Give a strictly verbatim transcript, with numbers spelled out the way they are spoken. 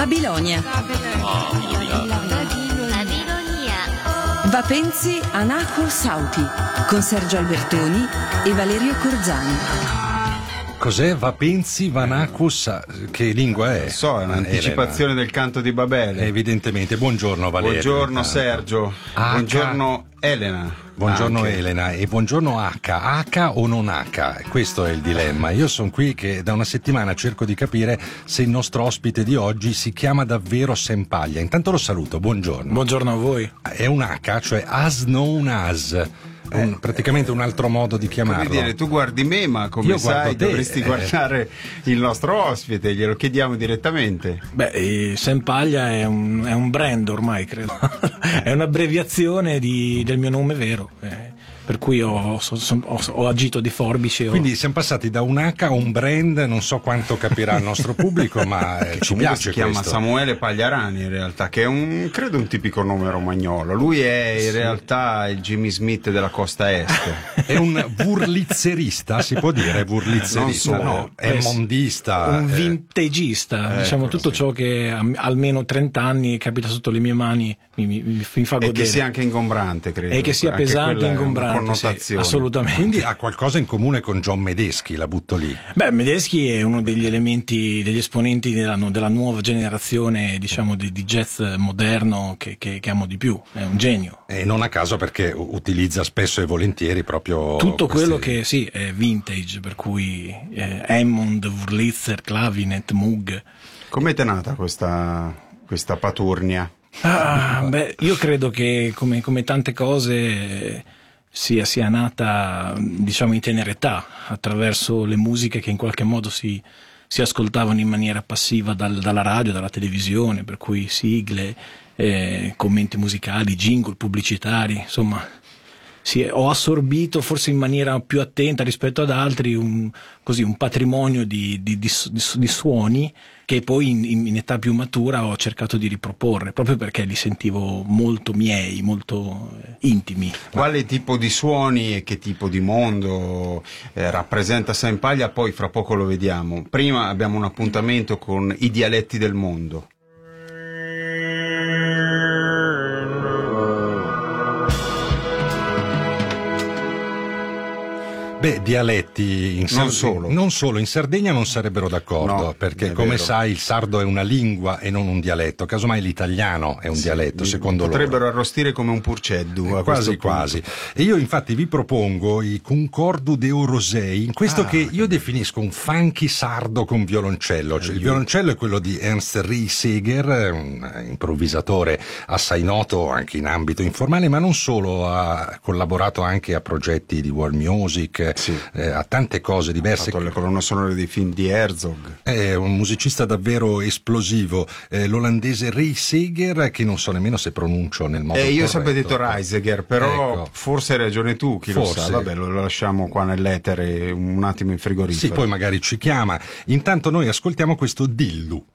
Babilonia. Vapenzi Anaco Sauti con Sergio Albertoni e Valerio Corzani. Cos'è Vapenzi Vanacus? Che lingua è? So, è un'anticipazione Elena. Del canto di Babele. Evidentemente. Buongiorno Valerio. Buongiorno Sergio. H. Buongiorno Elena. Buongiorno Anche. Elena e buongiorno H. H o non H? Questo è il dilemma. Io sono qui che da una settimana cerco di capire se il nostro ospite di oggi si chiama davvero Sempaglia. Intanto lo saluto, buongiorno. Buongiorno a voi. È un H, cioè as known as. Un, eh, praticamente un altro modo di chiamarlo. Come dire, tu guardi me, ma come Io sai te, dovresti eh. guardare il nostro ospite, glielo chiediamo direttamente. Beh, Sempaglia è un, è un brand ormai, credo. È un'abbreviazione di, del mio nome vero. Eh. Per cui ho, so, so, ho, ho agito di forbice. Quindi ho... siamo passati da un H a un brand, non so quanto capirà il nostro pubblico, ma eh, ci piace si chiama questo. Samuele Pagliarani in realtà, che è un, credo un tipico nome romagnolo. Lui è in Sì. realtà il Jimmy Smith della costa est. È un wurlitzerista, si può dire wurlitzerista? Non so, no, è eh, mondista. Un eh. vintageista, eh, diciamo ecco, tutto sì. ciò che a, almeno trenta anni capita sotto le mie mani mi, mi, mi fa E godere. che sia anche ingombrante, credo. E che sia Anche pesante quella e è una ingombrante, connotazione. sì, assolutamente. Quindi ha qualcosa in comune con John Medeschi, la butto lì. Beh, Medeschi è uno degli elementi, degli esponenti della, della nuova generazione, diciamo, di, di jazz moderno che, che, che amo di più. È un genio. E non a caso perché utilizza spesso e volentieri proprio Tutto questi... quello che sì è vintage, per cui eh, Hammond, Wurlitzer, Clavinet, Moog. Com'è nata questa, questa paturnia? Ah, beh, io credo che come, come tante cose sia, sia nata, diciamo, in tenera età, attraverso le musiche che in qualche modo si, si ascoltavano in maniera passiva dal, dalla radio, dalla televisione, per cui sigle, eh, commenti musicali, jingle pubblicitari, insomma. Sì, ho assorbito forse in maniera più attenta rispetto ad altri un, così, un patrimonio di, di, di, di suoni che poi in, in età più matura ho cercato di riproporre, proprio perché li sentivo molto miei, molto eh, intimi. Quale tipo di suoni e che tipo di mondo eh, rappresenta Sempaglia? Poi fra poco lo vediamo. Prima abbiamo un appuntamento con i dialetti del mondo. Beh, dialetti in Non Sardegna, solo. non solo, in Sardegna non sarebbero d'accordo, No, perché è come vero. sai il sardo è una lingua e non un dialetto, casomai l'italiano è un Sì, dialetto, li- secondo potrebbero loro. arrostire come un purceddu a Quasi questo punto. quasi. E io infatti vi propongo i Concordu de Orosei, in questo Ah, che io definisco un funky sardo con violoncello. Cioè, il violoncello è quello di Ernst Rieseger, un improvvisatore assai noto anche in ambito informale, ma non solo, ha collaborato anche a progetti di world music, Sì. eh, a tante cose Ha diverse. fatto le colonne sonore dei film di Herzog. È un musicista davvero esplosivo, eh, l'olandese Rieseger, che non so nemmeno se pronuncio nel modo Eh, io ho corretto. sempre detto Reisiger, però Ecco. forse hai ragione tu, chi Forse. lo sa. Vabbè, lo lasciamo qua nell'etere un attimo in frigorifero. Sì, poi magari ci chiama. Intanto noi ascoltiamo questo Dillu.